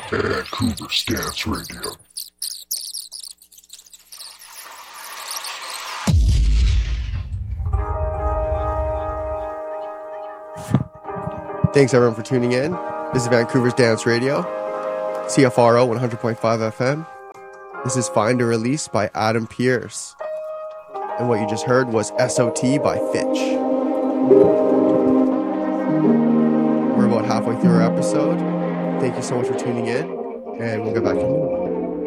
Vancouver's Dance Radio. Thanks everyone for tuning in. This is Vancouver's Dance Radio, CFRO 100.5 FM. This is Find a Release by Adam Pearce. And what you just heard was SOT by Fitch. We're about halfway through our episode. Thank you so much for tuning in, and we'll get back to you.